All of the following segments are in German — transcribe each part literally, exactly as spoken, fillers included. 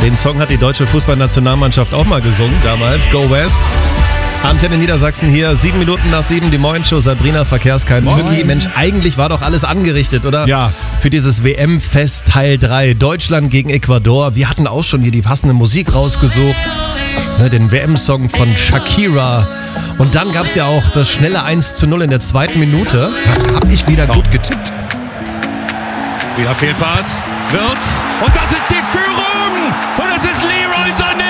Den Song hat die deutsche Fußballnationalmannschaft auch mal gesungen damals. Go West. Antenne Niedersachsen hier, sieben Minuten nach sieben, die Moin-Show, Sabrina, Verkehrskein, Fücki. Mensch, eigentlich war doch alles angerichtet, oder? Ja. Für dieses W M-Fest Teil drei, Deutschland gegen Ecuador. Wir hatten auch schon hier die passende Musik rausgesucht, ne, den W M-Song von Shakira. Und dann gab es ja auch das schnelle eins zu null in der zweiten Minute. Das hab ich wieder gut getippt. Wieder Fehlpass, Wirtz und das ist die Führung und das ist Leroy Sané.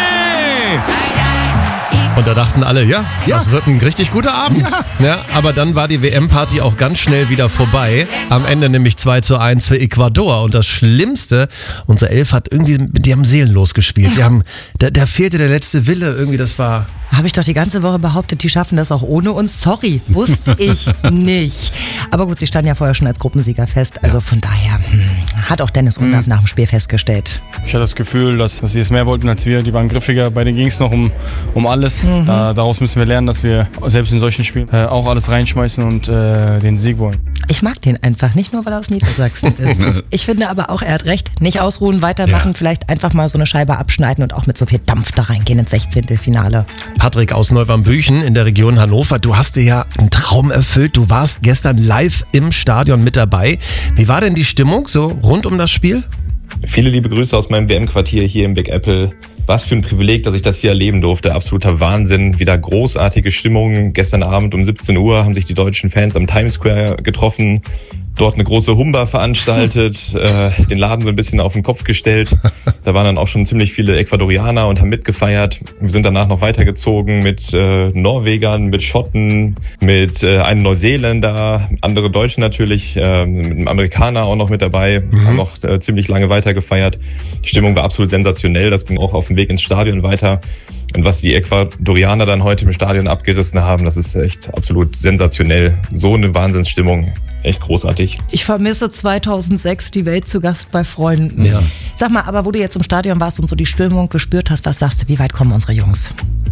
Und da dachten alle, ja, Ja. das wird ein richtig guter Abend. Ja. Ja, aber dann war die W M-Party auch ganz schnell wieder vorbei. Am Ende nämlich zwei zu eins für Ecuador. Und das Schlimmste, unser Elf hat irgendwie, die haben seelenlos gespielt. Die haben, da, da fehlte der letzte Wille irgendwie, das war... Habe ich doch die ganze Woche behauptet, die schaffen das auch ohne uns. Sorry, wusste ich nicht. Aber gut, sie standen ja vorher schon als Gruppensieger fest. Also von daher hm, hat auch Dennis Undaff nach dem Spiel festgestellt. Ich hatte das Gefühl, dass, dass sie es mehr wollten als wir. Die waren griffiger, bei denen ging es noch um, um alles. Mhm. Da, daraus müssen wir lernen, dass wir selbst in solchen Spielen äh, auch alles reinschmeißen und äh, den Sieg wollen. Ich mag den einfach, nicht nur, weil er aus Niedersachsen ist. Ich finde aber auch, er hat recht. Nicht ausruhen, weitermachen, Ja. vielleicht einfach mal so eine Scheibe abschneiden und auch mit so viel Dampf da reingehen ins Sechzehntelfinale. Patrick aus Neuwarmbüchen in der Region Hannover, du hast dir ja einen Traum erfüllt. Du warst gestern live im Stadion mit dabei. Wie war denn die Stimmung so rund um das Spiel? Viele liebe Grüße aus meinem W M-Quartier hier im Big Apple. Was für ein Privileg, dass ich das hier erleben durfte. Absoluter Wahnsinn. Wieder großartige Stimmung. Gestern Abend um siebzehn Uhr haben sich die deutschen Fans am Times Square getroffen. Dort eine große Humba veranstaltet, äh, den Laden so ein bisschen auf den Kopf gestellt. Da waren dann auch schon ziemlich viele Ecuadorianer und haben mitgefeiert. Wir sind danach noch weitergezogen mit äh, Norwegern, mit Schotten, mit äh, einem Neuseeländer, andere Deutsche natürlich, äh, mit einem Amerikaner auch noch mit dabei, mhm. haben noch äh, ziemlich lange weitergefeiert. Die Stimmung war absolut sensationell, das ging auch auf dem Weg ins Stadion weiter. Und was die Ecuadorianer dann heute im Stadion abgerissen haben, das ist echt absolut sensationell. So eine Wahnsinnsstimmung, echt großartig. Ich vermisse zweitausendsechs die Welt zu Gast bei Freunden. Ja. Sag mal, aber wo du jetzt im Stadion warst und so die Stimmung gespürt hast, was sagst du, wie weit kommen unsere Jungs?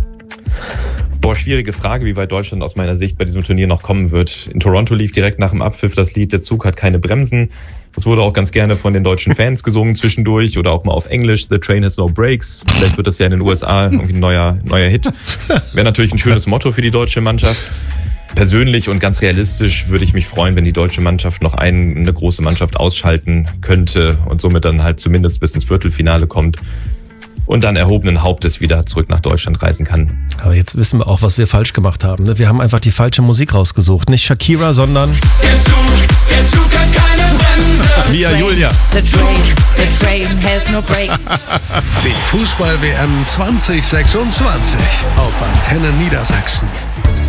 Boah, schwierige Frage, wie weit Deutschland aus meiner Sicht bei diesem Turnier noch kommen wird. In Toronto lief direkt nach dem Abpfiff das Lied "Der Zug hat keine Bremsen". Das wurde auch ganz gerne von den deutschen Fans gesungen zwischendurch oder auch mal auf Englisch. "The train has no brakes". Vielleicht wird das ja in den U S A irgendwie ein neuer, neuer Hit. Wäre natürlich ein schönes Motto für die deutsche Mannschaft. Persönlich und ganz realistisch würde ich mich freuen, wenn die deutsche Mannschaft noch ein, eine große Mannschaft ausschalten könnte und somit dann halt zumindest bis ins Viertelfinale kommt und dann erhobenen Hauptes wieder zurück nach Deutschland reisen kann. Aber jetzt wissen wir auch, was wir falsch gemacht haben. Ne? Wir haben einfach die falsche Musik rausgesucht. Nicht Shakira, sondern... Der Zug, der Zug hat keine Bremse. Mia Julia. The train, the train has no brakes. Die Fußball-W M zwanzig sechsundzwanzig auf Antenne Niedersachsen.